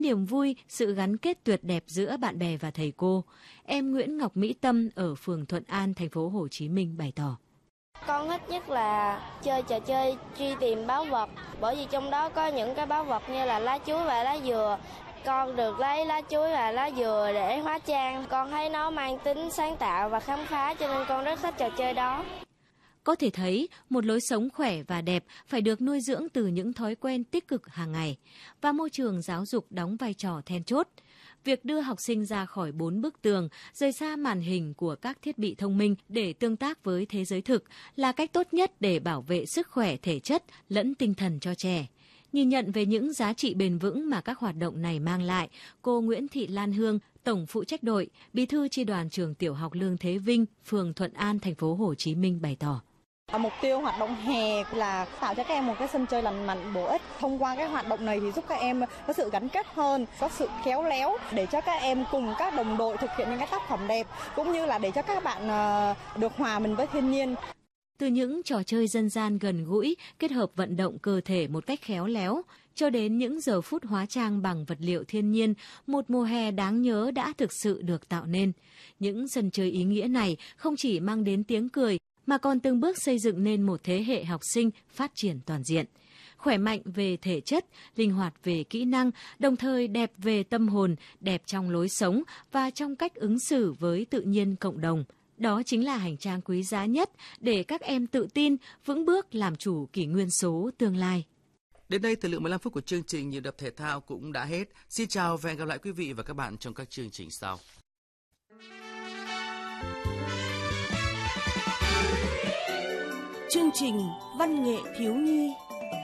niềm vui, sự gắn kết tuyệt đẹp giữa bạn bè và thầy cô. Em Nguyễn Ngọc Mỹ Tâm ở phường Thuận An, thành phố Hồ Chí Minh bày tỏ. Con thích nhất là chơi trò chơi truy tìm báu vật, bởi vì trong đó có những cái báu vật như là lá chuối và lá dừa. Con được lấy lá chuối và lá dừa để hóa trang. Con thấy nó mang tính sáng tạo và khám phá, cho nên con rất thích trò chơi đó. Có thể thấy, một lối sống khỏe và đẹp phải được nuôi dưỡng từ những thói quen tích cực hàng ngày, và môi trường giáo dục đóng vai trò then chốt. Việc đưa học sinh ra khỏi 4 bức tường, rời xa màn hình của các thiết bị thông minh để tương tác với thế giới thực là cách tốt nhất để bảo vệ sức khỏe thể chất lẫn tinh thần cho trẻ. Nhìn nhận về những giá trị bền vững mà các hoạt động này mang lại, cô Nguyễn Thị Lan Hương, Tổng phụ trách đội, Bí thư Chi đoàn trường Tiểu học Lương Thế Vinh, phường Thuận An, thành phố Hồ Chí Minh bày tỏ. Mục tiêu hoạt động hè là tạo cho các em một cái sân chơi lành mạnh, bổ ích. Thông qua cái hoạt động này thì giúp các em có sự gắn kết hơn, có sự khéo léo để cho các em cùng các đồng đội thực hiện những cái tác phẩm đẹp, cũng như là để cho các bạn được hòa mình với thiên nhiên. Từ những trò chơi dân gian gần gũi, kết hợp vận động cơ thể một cách khéo léo, cho đến những giờ phút hóa trang bằng vật liệu thiên nhiên, một mùa hè đáng nhớ đã thực sự được tạo nên. Những sân chơi ý nghĩa này không chỉ mang đến tiếng cười, mà còn từng bước xây dựng nên một thế hệ học sinh phát triển toàn diện. Khỏe mạnh về thể chất, linh hoạt về kỹ năng, đồng thời đẹp về tâm hồn, đẹp trong lối sống và trong cách ứng xử với tự nhiên cộng đồng. Đó chính là hành trang quý giá nhất để các em tự tin, vững bước làm chủ kỷ nguyên số tương lai. Đến đây, thời lượng 15 phút của chương trình Nhịp đập thể thao cũng đã hết. Xin chào và hẹn gặp lại quý vị và các bạn trong các chương trình sau. Chương trình Văn nghệ thiếu nhi.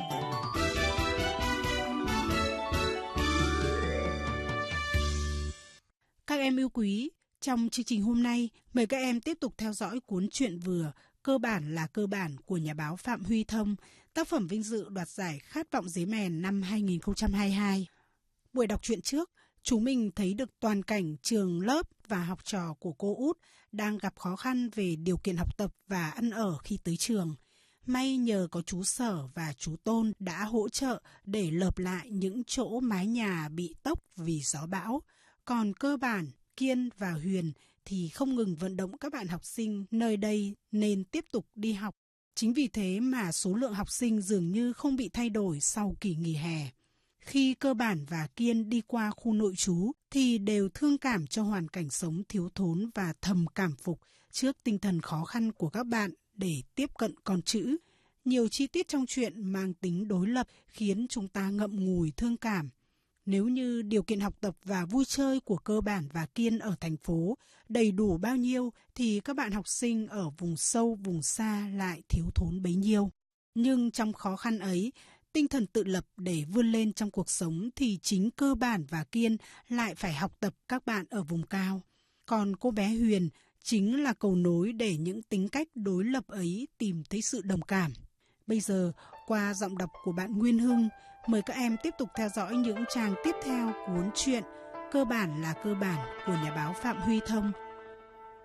Các em yêu quý, trong chương trình hôm nay, mời các em tiếp tục theo dõi cuốn truyện vừa Cơ bản là cơ bản của nhà báo Phạm Huy Thông, tác phẩm vinh dự đoạt giải Khát vọng Dế Mèn năm 2022. Buổi đọc truyện trước, chúng mình thấy được toàn cảnh trường lớp và học trò của cô Út đang gặp khó khăn về điều kiện học tập và ăn ở khi tới trường. May nhờ có chú Sở và chú Tôn đã hỗ trợ để lợp lại những chỗ mái nhà bị tốc vì gió bão. Còn Cơ bản, Kiên và Huyền thì không ngừng vận động các bạn học sinh nơi đây nên tiếp tục đi học. Chính vì thế mà số lượng học sinh dường như không bị thay đổi sau kỳ nghỉ hè. Khi Cơ bản và Kiên đi qua khu nội trú thì đều thương cảm cho hoàn cảnh sống thiếu thốn và thầm cảm phục trước tinh thần khó khăn của các bạn để tiếp cận con chữ. Nhiều chi tiết trong truyện mang tính đối lập khiến chúng ta ngậm ngùi thương cảm. Nếu như điều kiện học tập và vui chơi của Cơ bản và Kiên ở thành phố đầy đủ bao nhiêu thì các bạn học sinh ở vùng sâu, vùng xa lại thiếu thốn bấy nhiêu. Nhưng trong khó khăn ấy, tinh thần tự lập để vươn lên trong cuộc sống thì chính Cơ bản và Kiên lại phải học tập các bạn ở vùng cao. Còn cô bé Huyền chính là cầu nối để những tính cách đối lập ấy tìm thấy sự đồng cảm. Bây giờ, qua giọng đọc của bạn Nguyên Hưng, mời các em tiếp tục theo dõi những trang tiếp theo cuốn truyện Cơ bản là cơ bản của nhà báo Phạm Huy Thông.